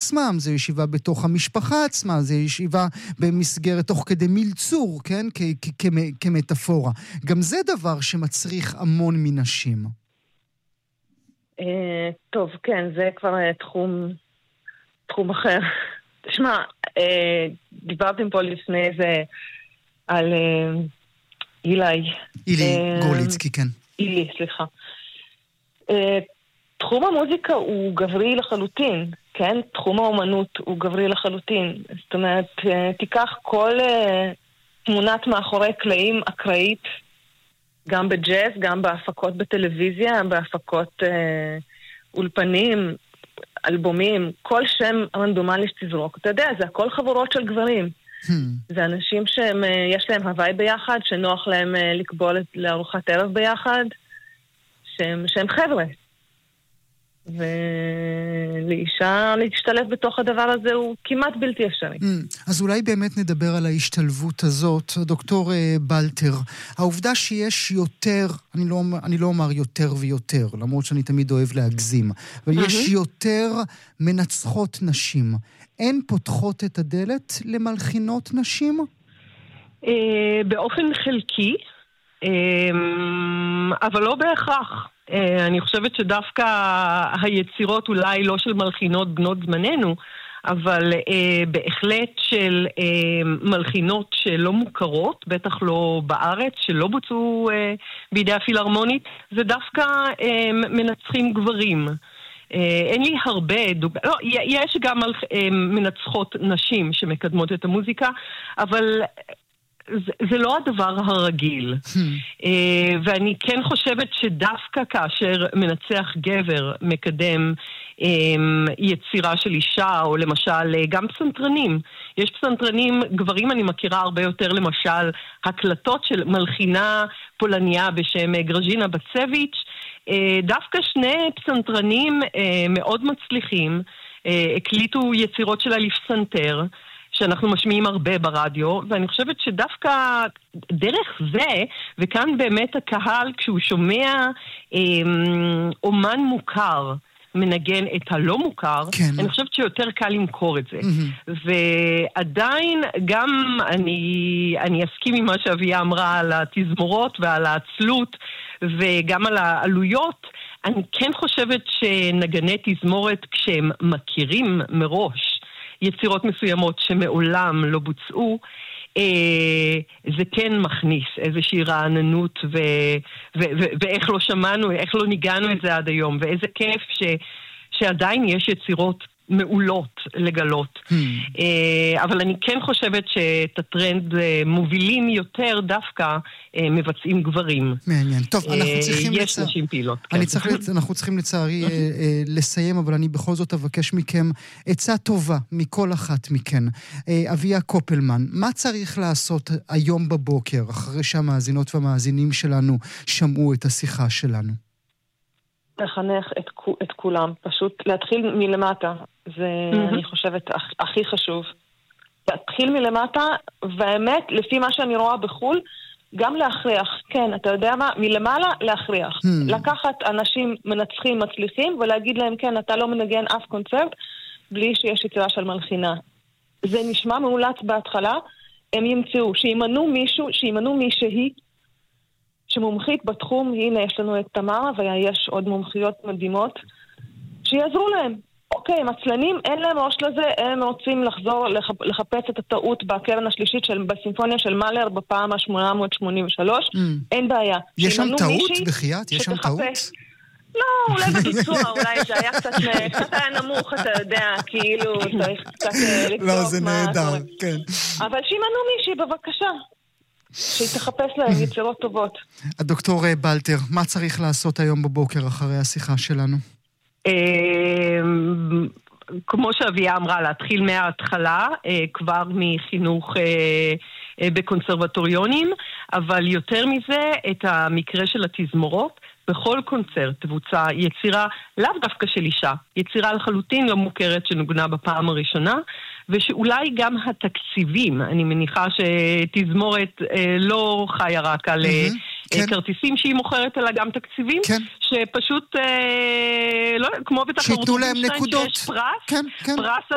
עצמם, זה ישיבה בתוך המשפחה עצמה, זה ישיבה במסגרת תוך כדי מלצור, כן? כמטאפורה. גם זה דבר שמצריך המון מנשים. טוב, כן, זה כבר תחום אחר. תשמע, דיברתם פה לפני זה על אילי גורליצקי, כן. אילי, סליחה. תחום המוזיקה הוא גברי לחלוטין, כן? תחום האומנות הוא גברי לחלוטין. זאת אומרת, תיקח כל תמונת מאחורי קלעים אקראית, גם בג'אז, גם בהפקות בטלוויזיה, בהפקות אולפנים, אלבומים, כל שם רנדומלי שתזרוק. אתה יודע, זה הכל חבורות של גברים. זה אנשים שיש להם הוואי ביחד, שנוח להם לקבול לארוחת ערב ביחד, שהם חבר'ה. ולאישה להשתלב בתוך הדבר הזה הוא כמעט בלתי אפשרי. אז אולי באמת נדבר על ההשתלבות הזאת, דוקטור בלטר. העובדה שיש יותר, אני לא אומר יותר ויותר, למרות שאני תמיד אוהב להגזים, אבל יש יותר מנצחות נשים. הן פותחות את הדלת למלחינות נשים? באופן חלקי, אבל לא בהכרח. אני חושבת שדווקא היצירות אולי לא של מלחינות בנות זמננו, אבל בהחלט של מלחינות שלא מוכרות, בטח לא בארץ, שלא בוצעו בידי הפילהרמונית, זה דווקא מנצחים גברים. אין לי הרבה לא, יש גם מנצחות נשים שמקדמות את המוזיקה, אבל זה לא הדבר הרגיל. ואני כן חושבת שדווקא כאשר מנצח גבר מקדם יצירה של אישה, או למשל גם פסנתרנים. יש פסנתרנים גברים, אני מכירה הרבה יותר, למשל הקלטות של מלחינה פולניה בשם גרז'ינה בצביץ', דווקא שני פסנתרנים מאוד מצליחים הקליטו יצירות שלה לפסנתר, שאנחנו משמיעים הרבה ברדיו, ואני חושבת שדווקא דרך זה, וכאן באמת הקהל, כשהוא שומע אומן מוכר, מנגן את הלא מוכר, כן. אני חושבת שיותר קל למכור את זה. ועדיין גם אני אסכים עם מה שאביה אמרה על התזמורות ועל העצלות, וגם על העלויות. אני כן חושבת שנגני תזמורת, כשהם מכירים מראש יצירות מסוימות שמעולם לא בוצעו, זה כן מכניס איזושהי רעננות ואיך לא שמענו, איך לא ניגענו את זה עד היום, ואיזה כיף שעדיין יש יצירות מעולות לגלות. אבל אני כן חושבת שאת הטרנד מובילים יותר דווקא מבצעים גברים. מעניין. טוב, אנחנו צריכים יש נשים פעילות. אנחנו צריכים לצערי לסיים, אבל אני בכל זאת אבקש מכם עצה טובה מכל אחת מכן. אביה קופלמן, מה צריך לעשות היום בבוקר, אחרי שהמאזינות והמאזינים שלנו שמעו את השיחה שלנו? לחנך את כולם, פשוט להתחיל מלמטה, זה אני חושבת הכי חשוב. להתחיל מלמטה, והאמת, לפי מה שאני רואה בחול, גם להכריח, כן, אתה יודע מה? מלמעלה להכריח. לקחת אנשים מנצחים, מצליחים, ולהגיד להם, כן, אתה לא מנגן אף קונצרט, בלי שיש יצירה של מלחינה. זה נשמע מעולץ בהתחלה, הם ימצאו, שימנו מישהי, שמומחית בתחום, הנה יש לנו את תמרה, ויש עוד מומחיות מדהימות, שיעזרו להם. אוקיי, מצלנים, אין להם ראש לזה, הם רוצים לחזור, לחפש את הטעות בקרן השלישית בסימפוניה של מאלר בפעם ה-883, אין בעיה. יש שם טעות בחייאת? יש שם טעות? לא, אולי בביצוע, אולי זה היה קצת היה נמוך, אתה יודע, כאילו, צריך קצת לבדוק מה... לא, זה נהדר, כן. אבל שימנו מישהי, בבקשה. שהיא תחפש להם יצירות טובות. הדוקטור בלטר, מה צריך לעשות היום בבוקר אחרי השיחה שלנו? כמו שאביה אמרה, להתחיל מההתחלה, כבר מחינוך בקונסרבטוריונים, אבל יותר מזה, את המקרה של התזמורות, בכל קונצרט תבוצע יצירה לאו דווקא של אישה, יצירה לחלוטין לא מוכרת שנוגנה בפעם הראשונה, ושאולי גם התקציבים, אני מניחה שתזמורת לא חיה רק על כרטיסים שהיא מוכרת, אלא גם תקציבים, שפשוט, כמו בתחרות, שיתנו להם נקודות. שיש פרס על